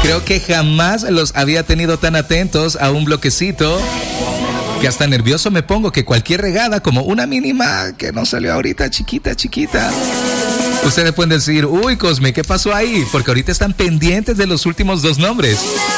Creo que jamás los había tenido tan atentos a un bloquecito que hasta nervioso me pongo, que cualquier regada, como una mínima que no salió ahorita, chiquita. Ustedes pueden decir, uy, Cosme, ¿qué pasó ahí? Porque ahorita están pendientes de los últimos 2 nombres.